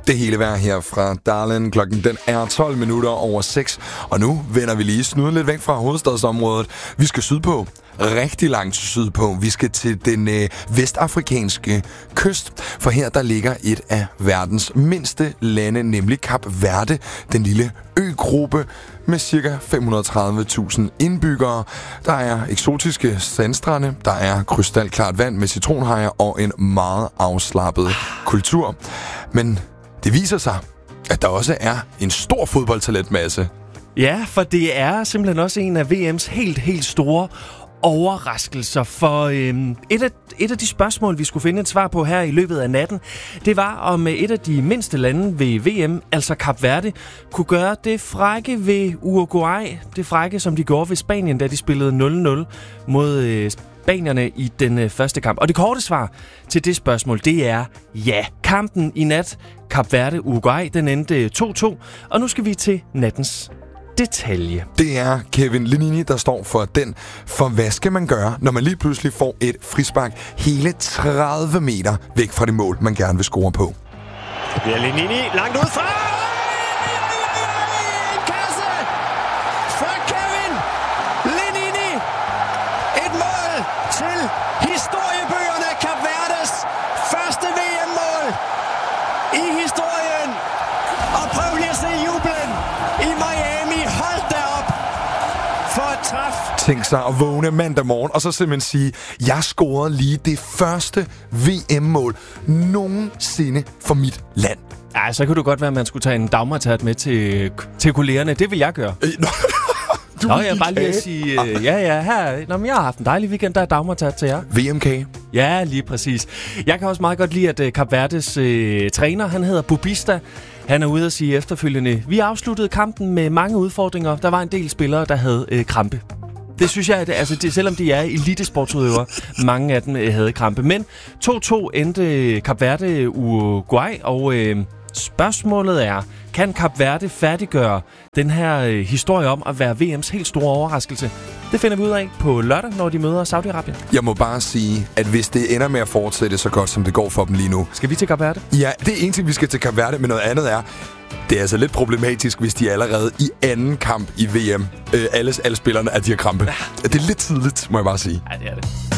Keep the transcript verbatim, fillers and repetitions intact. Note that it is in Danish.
Det hele vejr her fra Darlen. Klokken den er tolv minutter over seks. Og nu vender vi lige snuden lidt væk fra hovedstadsområdet. Vi skal sydpå. Rigtig langt sydpå. Vi skal til den øh, vestafrikanske kyst. For her der ligger et af verdens mindste lande, nemlig Kap Verde. Den lille øgruppe med ca. fem hundrede og tredive tusind indbyggere. Der er eksotiske sandstrande, der er krystalklart vand med citronhajer og en meget afslappet kultur. Men det viser sig, at der også er en stor fodboldtalentmasse. Ja, for det er simpelthen også en af V M's helt, helt store overraskelser. For øhm, et, af, et af de spørgsmål, vi skulle finde et svar på her i løbet af natten, det var, om et af de mindste lande ved V M, altså Kap Verde, kunne gøre det frække ved Uruguay. Det frække, som de gjorde ved Spanien, da de spillede nul nul mod øh, spanierne i den øh, første kamp. Og det korte svar til det spørgsmål, det er ja. Kampen i nat, Kap Verde-Uruguay, den endte to to. Og nu skal vi til nattens detalje. Det er Kevin Lenini, der står for den. For hvad skal man gøre, når man lige pludselig får et frispark hele tredive meter væk fra det mål, man gerne vil score på? Det bliver Lenini langt ud fra. Kasse for Kevin Lenini. Et mål til historiebøgerne. Kap Verdes første V M-mål i historien. Og prøv lige at se jublen i Miami. Hold da op for et træf. Tænk sig at vågne mandag morgen, og så simpelthen sige, jeg scorede lige det første V M-mål nogensinde for mit land. Ja, så kunne det godt være, at man skulle tage en dagmartat med til, til kollegerne. Det vil jeg gøre. Du Nå, jeg vil bare lige at sige, øh, ja, ja, her. Nå, men jeg har haft en dejlig weekend, der er dagmartat til jer. V M-kage. Ja, lige præcis. Jeg kan også meget godt lide, at uh, Kap Verdes øh, træner, han hedder Bubista. Han er ude at sige efterfølgende, vi afsluttede kampen med mange udfordringer. Der var en del spillere, der havde øh, krampe. Det synes jeg, at altså, det, selvom de er elitesportsudøvere, mange af dem øh, havde krampe. Men to to endte Kap Verde Uruguay, og øh, spørgsmålet er, kan Kap Verde færdiggøre den her øh, historie om at være V M's helt store overraskelse? Det finder vi ud af på lørdag, når de møder Saudi-Arabien. Jeg må bare sige, at hvis det ender med at fortsætte så godt, som det går for dem lige nu... Skal vi til Kap Verde? Ja, det er en ting, vi skal til Kap Verde, men noget andet er... Det er altså lidt problematisk, hvis de allerede i anden kamp i V M, øh, alle, alle spillerne, at de har krampe. Ja. Det er lidt tidligt, må jeg bare sige. Ja, det er det.